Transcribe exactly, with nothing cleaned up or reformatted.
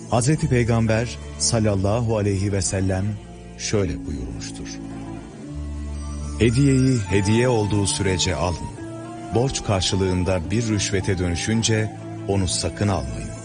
Hazreti Peygamber sallallahu aleyhi ve sellem şöyle buyurmuştur. Hediyeyi hediye olduğu sürece alın. Borç karşılığında bir rüşvete dönüşünce onu sakın almayın.